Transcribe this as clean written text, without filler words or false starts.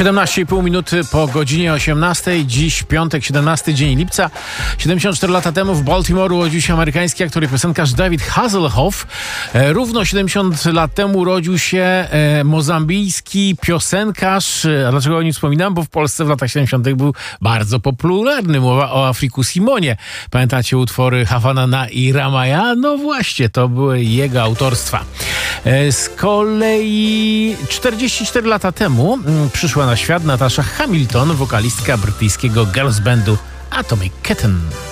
17,5 minuty po godzinie 18. Dziś piątek, 17 dzień lipca. 74 lata temu w Baltimore urodził się amerykański aktor i piosenkarz David Hasselhoff. Równo 70 lat temu urodził się mozambijski piosenkarz. A dlaczego o nim wspominam? Bo w Polsce w latach 70. był bardzo popularny. Mowa o Afriku Simonie. Pamiętacie utwory Havanana i Ramaya? No właśnie, to były jego autorstwa. Z kolei 44 lata temu przyszła na świat Natasha Hamilton, wokalistka brytyjskiego girls bandu Atomic Kitten.